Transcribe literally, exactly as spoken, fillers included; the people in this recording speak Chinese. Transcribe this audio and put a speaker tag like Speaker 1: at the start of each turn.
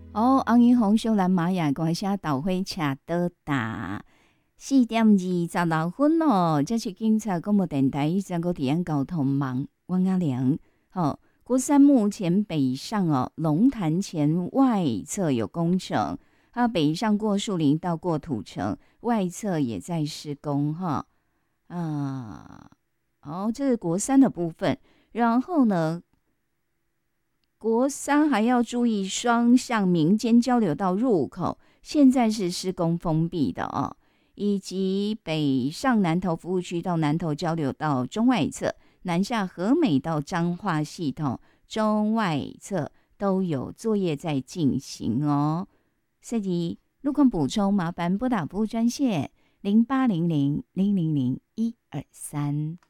Speaker 1: 哦，红英红秀兰玛雅关下导会车倒达四点二十六分哦，这是警察广播电台一整个地安交通网，汪阿良。好，国三目前北上哦，龙潭前外侧有工程，还有北上过树林到过土城，外侧也在施工哈。啊，哦，这是国三的部分，然后呢？国三还要注意双向民间交流道入口，现在是施工封闭的哦，以及北上南投服务区到南投交流道中外侧，南下和美到彰化系统中外侧都有作业在进行哦。所以路况补充，麻烦拨打服务专线零八零零零零零一二三。